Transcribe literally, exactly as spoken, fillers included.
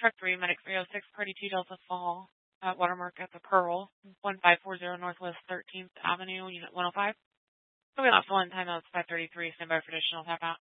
Truck three, Medic three oh six, Party two Delta Fall, at Watermark at the Pearl, one five four zero Northwest thirteenth Avenue, Unit one oh five. So we lost one time, that was five thirty-three, stand by for additional tap out.